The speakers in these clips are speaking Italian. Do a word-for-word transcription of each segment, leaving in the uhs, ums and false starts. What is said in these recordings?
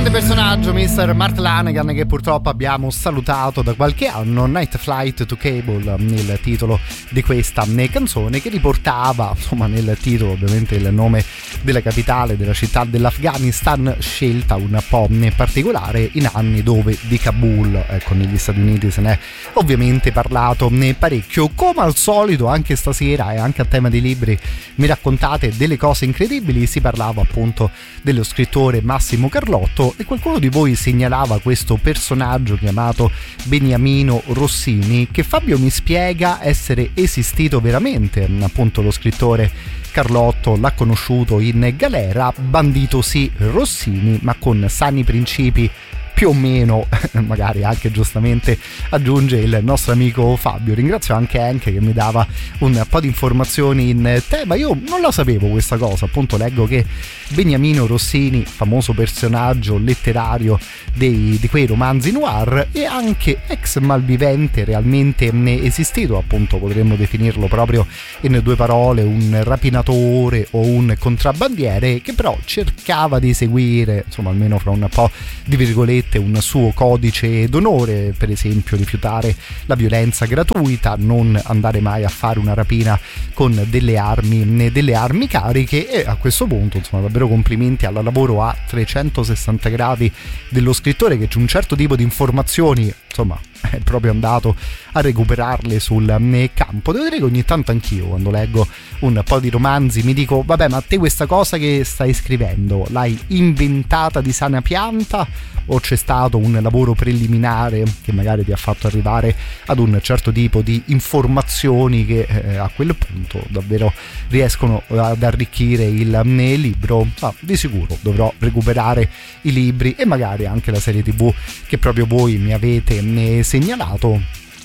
grande personaggio, mister Mark Lanegan, che purtroppo abbiamo salutato da qualche anno. Night Flight to Cable, nel titolo di questa canzone, che riportava, insomma, nel titolo ovviamente il nome della capitale della città dell'Afghanistan, scelta un po' particolare in anni dove di Kabul, ecco, negli Stati Uniti se n'è ovviamente parlato parecchio. Come al solito anche stasera, e anche a tema di libri mi raccontate delle cose incredibili. Si parlava appunto dello scrittore Massimo Carlotto e qualcuno di voi segnalava questo personaggio chiamato Beniamino Rossini, che Fabio mi spiega essere esistito veramente. Appunto lo scrittore Carlotto l'ha conosciuto in galera, bandito sì Rossini, ma con sani principi più o meno, magari anche giustamente aggiunge il nostro amico Fabio. Ringrazio anche Anche che mi dava un po' di informazioni in tema. Io non la sapevo questa cosa, appunto leggo che Beniamino Rossini, famoso personaggio letterario dei, di quei romanzi noir, e anche ex malvivente realmente esistito, appunto potremmo definirlo proprio in due parole, un rapinatore o un contrabbandiere che però cercava di seguire, insomma almeno fra un po' di virgolette, un suo codice d'onore, per esempio rifiutare la violenza gratuita, non andare mai a fare una rapina con delle armi delle armi cariche. E a questo punto, insomma, davvero complimenti al lavoro a trecentosessanta gradi dello scrittore, che c'è un certo tipo di informazioni, insomma, è proprio andato a recuperarle sul campo. Devo dire che ogni tanto anch'io, quando leggo un po' di romanzi, mi dico: vabbè, ma te questa cosa che stai scrivendo l'hai inventata di sana pianta o c'è stato un lavoro preliminare che magari ti ha fatto arrivare ad un certo tipo di informazioni che eh, a quel punto davvero riescono ad arricchire il, il libro? Ah, di sicuro dovrò recuperare i libri e magari anche la serie tv che proprio voi mi avete ne segnalato.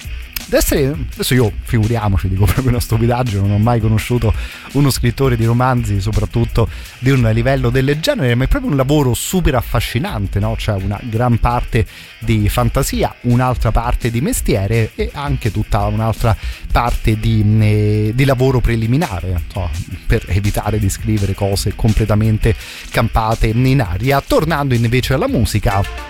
Adesso io, figuriamoci, dico proprio una stupidaggine, non ho mai conosciuto uno scrittore di romanzi, soprattutto di un livello del genere, ma è proprio un lavoro super affascinante, no? C'è una gran parte di fantasia, un'altra parte di mestiere e anche tutta un'altra parte di, eh, di lavoro preliminare, no? Per evitare di scrivere cose completamente campate in aria. Tornando invece alla musica,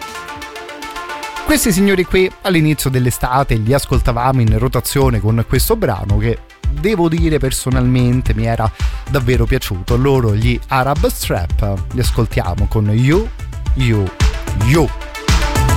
questi signori qui all'inizio dell'estate li ascoltavamo in rotazione con questo brano che devo dire personalmente mi era davvero piaciuto. Loro, gli Arab Strap, li ascoltiamo con You, You, You.